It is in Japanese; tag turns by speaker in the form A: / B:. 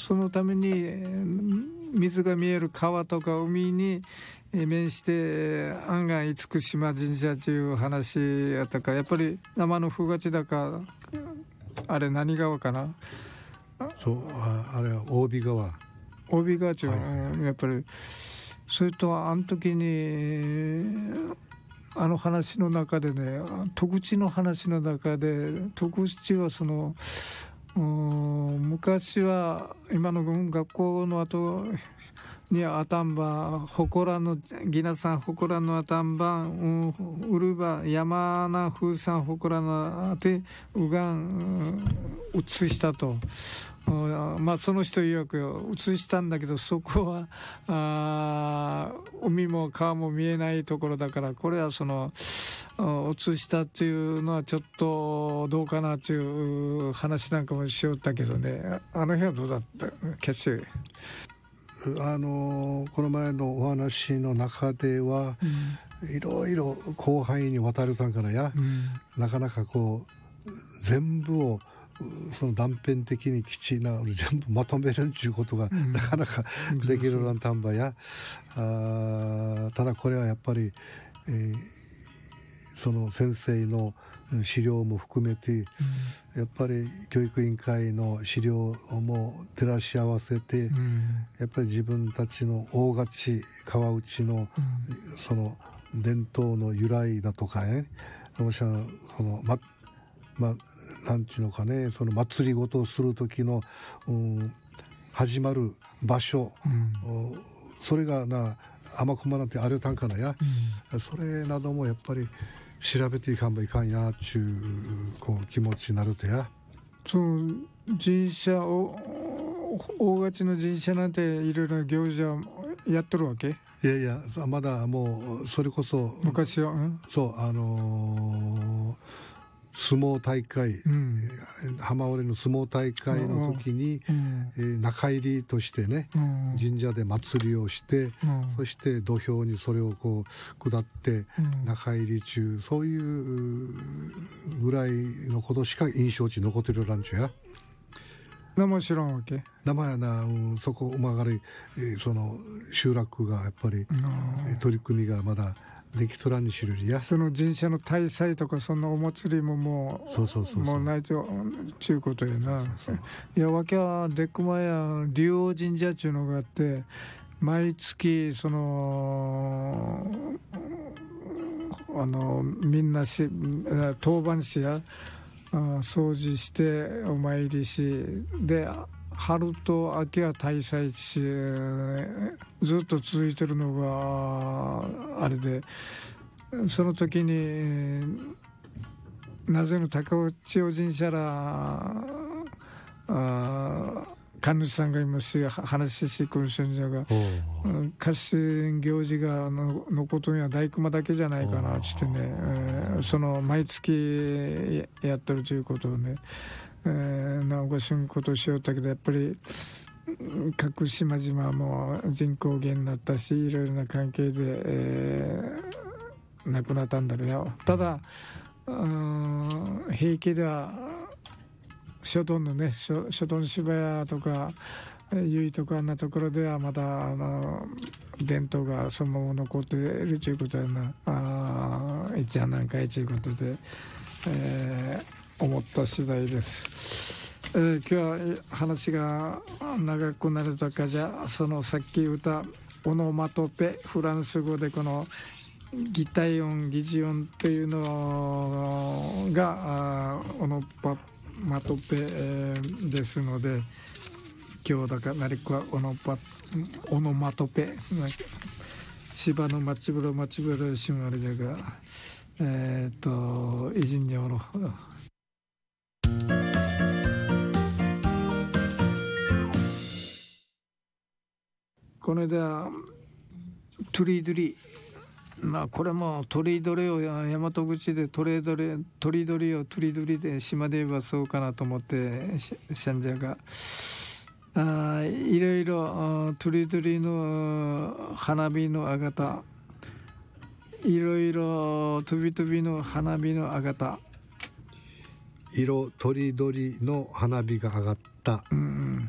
A: そのために水が見える川とか海に面して案外厳島神社という話やったか、やっぱり生の風勝ちだか、あれ何川かな、
B: そう、あれは大川
A: 中、やっぱりそれとあの時にあの話の中でね、徳地の話の中で、徳地はその昔は今の学校の後にあたんばほこらのギナさんほこらのあたんばうるば山な風さんほこらのあてうがん移したと。まあその人曰く移したんだけど、そこは海も川も見えないところだから、これはその移したっていうのはちょっとどうかなっていう話なんかもしよったけどね。あの辺はどうだった決して。
B: この前のお話の中では、いろいろ広範囲にわたるたんからや、なかなかこう全部をその断片的にきちな全部まとめるんちゅうことが、なかなかできるらんたんばや、ただこれはやっぱり、その先生の資料も含めて、やっぱり教育委員会の資料も照らし合わせて、やっぱり自分たちの大勝ち川内のその伝統の由来だとかね、もしそのなんちゅうのかね、その祭りごとをする時の、始まる場所、それが天駒なんてあれたんかなや、それなどもやっぱり調べていかんばいかんやっちゅう、こう気持ちになるとや。
A: その神社を大勝ちの神社なんていろいろな行事はやっとるわけ？
B: いやいや、まだもうそれこそ
A: 昔は、
B: そう相撲大会、浜折の相撲大会の時に、中入りとしてね、神社で祭りをして、そして土俵にそれをこう下って中入り中、そういうぐらいのことしか印象値残ってるランチュや。
A: 名前知らんわけ？
B: 名前やな、そこ曲がり、その集落がやっぱり、取り組みがまだできとらんにしるりや。
A: その神社の大祭とかそんなお祭りももうもうないとちゅうことやな。いやわけはでっくまや竜王神社ちゅうのがあって、毎月そのみんな当番師や掃除してお参りしで、春と秋は大祭しずっと続いてるのがあれで、その時になぜの高尾千代神社ら神主さんがいますし、話してくる信者が合戦行事がのことには大熊だけじゃないかなっつってね、その毎月やってるということをね、なおかしいことをしよったけど、やっぱり各島々も人口減になったし、いろいろな関係で、亡くなったんだろうよ。ただ平気では諸島のね、諸島の芝屋とか由比とかあんなところではまだ伝統がそのまま残っているということやな。一案なんかいということで、思った次第です。今日は話が長くなるとかじゃ、そのさっき言ったオノマトペ、フランス語でこの擬態音擬似音というのがオノマトペですので、今日だからなりくはオノマトペ芝の町風呂しんあれじゃが偉人におろこの間トゥリドリ、これも鳥鳥を大和口で鳥鳥をトゥリドリで島で言えばそうかなと思ってシャンジャがいろいろトゥリドリの花火のあがた、いろいろトビトビの花火のあがた、
B: 色とりどりの花火が上がった、